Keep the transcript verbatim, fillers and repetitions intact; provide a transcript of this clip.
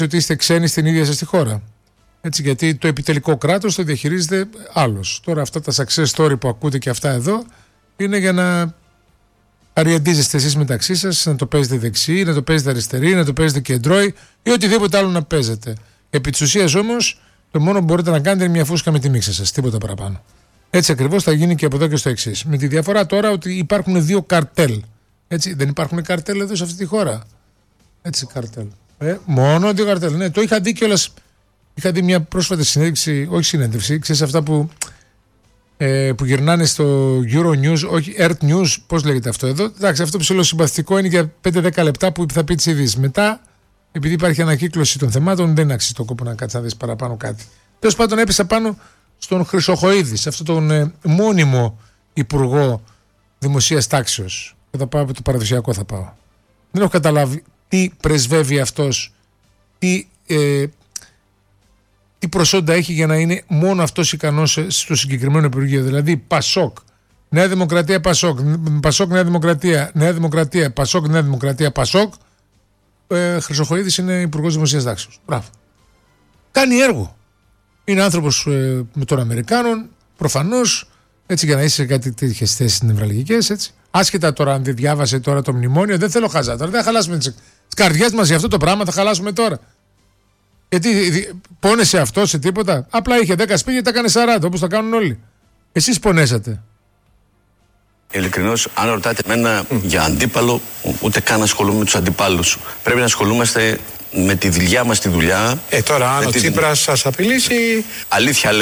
ότι είστε ξένοι στην ίδια σας τη χώρα. Έτσι, γιατί το επιτελικό κράτος το διαχειρίζεται άλλος. Τώρα αυτά τα success story που ακούτε και αυτά εδώ είναι για να αριαντίζεστε εσείς μεταξύ σας, να το παίζετε δεξί, να το παίζετε αριστερή, να το παίζετε κεντρώι ή οτιδήποτε άλλο να παίζετε. Επί της ουσίας όμως, το μόνο που μπορείτε να κάνετε είναι μια φούσκα με τη μίξα σας, τίποτα παραπάνω. Έτσι ακριβώς θα γίνει και από εδώ και στο εξής. Με τη διαφορά τώρα ότι υπάρχουν δύο καρτέλ. Έτσι, δεν υπάρχουν καρτέλ εδώ σε αυτή τη χώρα. Έτσι, καρτέλ. Ε, μόνο δύο καρτέλ. Ναι, το είχα δει κιόλας. Είχα δει μια πρόσφατη συνέντευξη, όχι συνέντευξη, ξέρεις αυτά που, ε, που γυρνάνε στο Euronews, όχι Earth News, πώς λέγεται αυτό εδώ. Εντάξει, αυτό που ψηλοσυμπαθητικό είναι για πέντε δέκα λεπτά που θα πει τις ειδήσεις. Μετά, επειδή υπάρχει ανακύκλωση των θεμάτων, δεν αξίζει το κόπο να κάτσει να δεις παραπάνω κάτι. Τέλος πάντων, έπεσα πάνω στον Χρυσοχοΐδη, σε αυτόν τον ε, μόνιμο υπουργό δημοσίας τάξεως. Και θα πάω από το παραδοσιακό, θα πάω. Δεν έχω καταλάβει τι πρεσβεύει αυτός, τι. Ε, τι προσόντα έχει για να είναι μόνο αυτός ικανός στο συγκεκριμένο Υπουργείο. Δηλαδή Πασόκ, Νέα Δημοκρατία, Πασόκ, Πασόκ, Νέα Δημοκρατία, Νέα Δημοκρατία, Πασόκ, Νέα Δημοκρατία, Πασόκ. Ε, Χρυσοχοΐδης είναι Υπουργός Δημοσίας Τάξεως. Μπράβο. Κάνει έργο. Είναι άνθρωπος ε, με των Αμερικάνων, προφανώς, έτσι για να είσαι σε κάτι τέτοιες θέσεις νευραλγικές, έτσι. Άσχετα τώρα αν δεν διάβασε τώρα το μνημόνιο, δεν θέλω χαζά τώρα. Δεν θα χαλάσουμε τις καρδιές μας για αυτό το πράγμα, θα χαλάσουμε τώρα. Γιατί πόνεσε αυτό σε τίποτα. Απλά είχε δέκα σπίτια, τα έκανε σαράντα, όπως τα κάνουν όλοι. Εσείς πονέσατε. Ειλικρινώς, αν ρωτάτε εμένα mm. για αντίπαλο, ούτε καν ασχολούμαι με τους αντιπάλους. Πρέπει να ασχολούμαστε με τη δουλειά μας τη δουλειά. Ε, τώρα αν ο τη... Τσίπρας σας απειλήσει. Αλήθεια λέω.